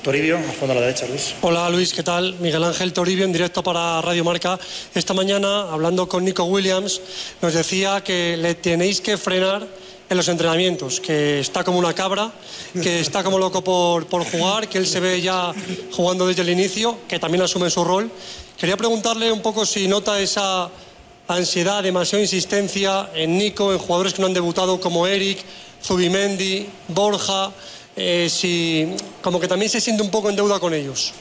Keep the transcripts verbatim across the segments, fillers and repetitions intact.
Toribio, a fondo a la derecha, Luis. Hola Luis, ¿qué tal? Miguel Ángel Toribio, en directo para Radio Marca. Esta mañana, hablando con Nico Williams, nos decía que le tenéis que frenar en los entrenamientos, que está como una cabra, que está como loco por, por jugar, que él se ve ya jugando desde el inicio, que también asume su rol. Quería preguntarle un poco si nota esa ansiedad, demasiada insistencia en Nico, en jugadores que no han debutado como Eric, Zubimendi, Borja... Eh, si como que también se siente un poco en deuda con ellos.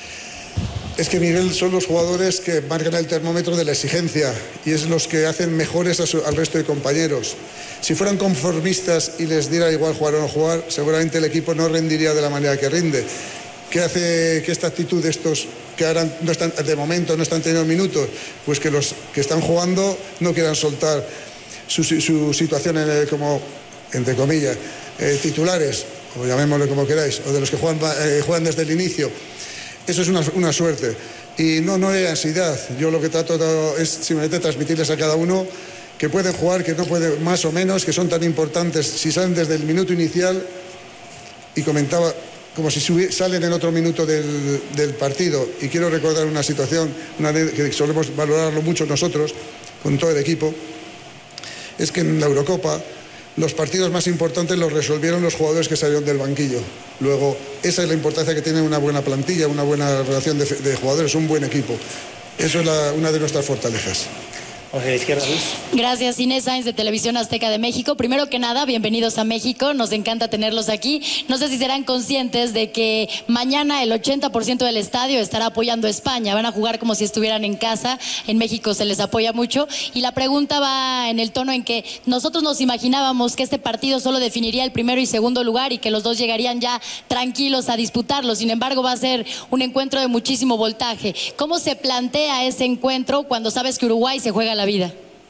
Es que, Miguel, son los jugadores que marcan el termómetro de la exigencia y es los que hacen mejores a su, al resto de compañeros. Si fueran conformistas y les diera igual jugar o no jugar, seguramente el equipo no rendiría de la manera que rinde. ¿Qué hace que esta actitud de estos que ahora no están, de momento no están teniendo minutos? Pues que los que están jugando no quieran soltar su, su situación en el, como, entre comillas, eh, titulares, o llamémoslo como queráis, o de los que juegan, eh, juegan desde el inicio. Eso es una, una suerte. Y no, no hay ansiedad. Yo lo que trato de, es simplemente transmitirles a cada uno que pueden jugar, que no pueden más o menos, que son tan importantes si salen desde el minuto inicial, y comentaba como si salen en otro minuto del, del partido. Y quiero recordar una situación, una que solemos valorarlo mucho nosotros, con todo el equipo, es que en la Eurocopa los partidos más importantes los resolvieron los jugadores que salieron del banquillo. Luego, esa es la importancia que tiene una buena plantilla, una buena relación de, de jugadores, un buen equipo. Eso es la, una de nuestras fortalezas. Hacia la izquierda, Luis. Gracias, Inés Sainz, de Televisión Azteca de México. Primero que nada, bienvenidos a México, nos encanta tenerlos aquí. No sé si serán conscientes de que mañana el ochenta por ciento del estadio estará apoyando a España. Van a jugar como si estuvieran en casa. En México se les apoya mucho. Y la pregunta va en el tono en que nosotros nos imaginábamos que este partido solo definiría el primero y segundo lugar y que los dos llegarían ya tranquilos a disputarlo. Sin embargo, va a ser un encuentro de muchísimo voltaje. ¿Cómo se plantea ese encuentro cuando sabes que Uruguay se juega la vida?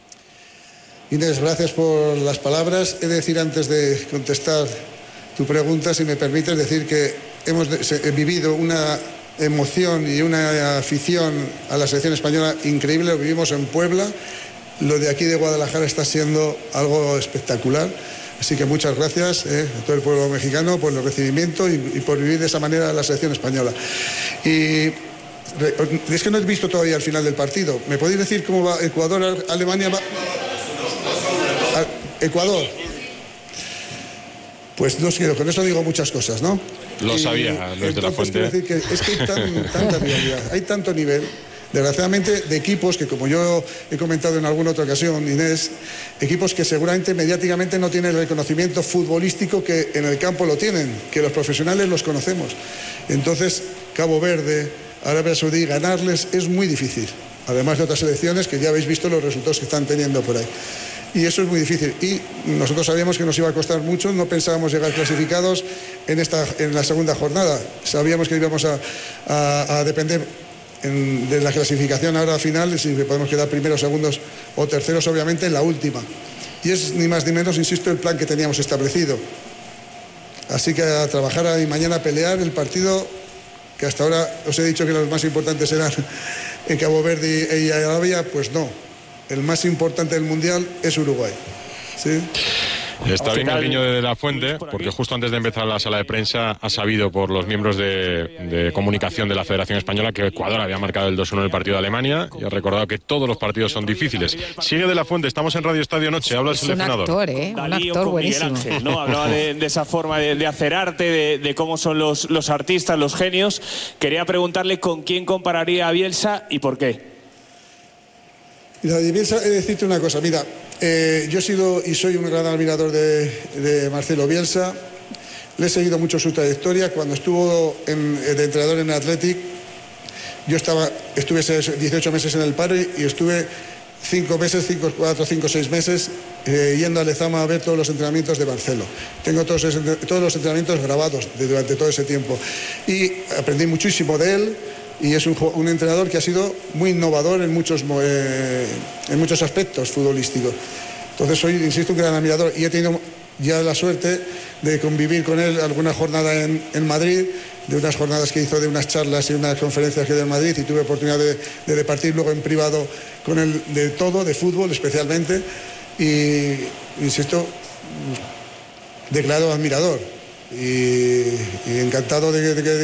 Inés, gracias por las palabras. He de decir, antes de contestar tu pregunta, si me permites, decir que hemos vivido una emoción y una afición a la selección española increíble. Lo vivimos en Puebla. Lo de aquí de Guadalajara está siendo algo espectacular. Así que muchas gracias eh, a todo el pueblo mexicano por el recibimiento y, y por vivir de esa manera la selección española. Y es que no he visto todavía el final del partido. ¿Me podéis decir cómo va Ecuador, Alemania? Va... Ecuador. Pues no sé, con eso digo muchas cosas, ¿no? Lo y, sabía, Luis de la Fuente. Quiero decir que es que hay tan, tanta rivalidad, hay tanto nivel, desgraciadamente, de equipos que, como yo he comentado en alguna otra ocasión, Inés, equipos que seguramente mediáticamente no tienen el reconocimiento futbolístico que en el campo lo tienen, que los profesionales los conocemos. Entonces, Cabo Verde, Arabia Saudí, ganarles es muy difícil, además de otras selecciones que ya habéis visto los resultados que están teniendo por ahí. Y eso es muy difícil. Y nosotros sabíamos que nos iba a costar mucho, no pensábamos llegar clasificados en, esta, en la segunda jornada. Sabíamos que íbamos a, a, a depender en, de la clasificación ahora final, si podemos quedar primeros, segundos o terceros, obviamente, en la última. Y es ni más ni menos, insisto, el plan que teníamos establecido. Así que a trabajar y mañana a pelear el partido, que hasta ahora os he dicho que los más importantes eran en Cabo Verde y Arabia, pues no. El más importante del Mundial es Uruguay. ¿Sí? Está bien el guiño de la Fuente, porque justo antes de empezar la sala de prensa ha sabido por los miembros de, de comunicación de la Federación Española que Ecuador había marcado el dos uno en el partido de Alemania y ha recordado que todos los partidos son difíciles. Sigue de la Fuente, estamos en Radio Estadio Noche, habla el seleccionador. Es un actor, ¿eh? Un actor buenísimo. Ángel, ¿no? Hablaba de, de esa forma de, de hacer arte, de, de cómo son los, los artistas, los genios. Quería preguntarle con quién compararía a Bielsa y por qué. Mira, de Bielsa, he de decirte una cosa. Mira, eh, yo he sido y soy un gran admirador de, de Marcelo Bielsa. Le he seguido mucho su trayectoria. Cuando estuvo en, de entrenador en Athletic, yo estaba, estuve dieciocho meses en el paro y estuve cinco meses, cinco, cuatro, cinco, seis meses eh, yendo a Lezama a ver todos los entrenamientos de Marcelo. Tengo todos, todos los entrenamientos grabados de, durante todo ese tiempo. Y aprendí muchísimo de él. Y es un, un entrenador que ha sido muy innovador en muchos, eh, en muchos aspectos futbolísticos. Entonces soy, insisto, un gran admirador y he tenido ya la suerte de convivir con él alguna jornada en, en Madrid, de unas jornadas que hizo, de unas charlas y unas conferencias que dio en Madrid, y tuve oportunidad de, de departir luego en privado con él de todo, de fútbol especialmente, y insisto, declarado admirador y, y encantado de que...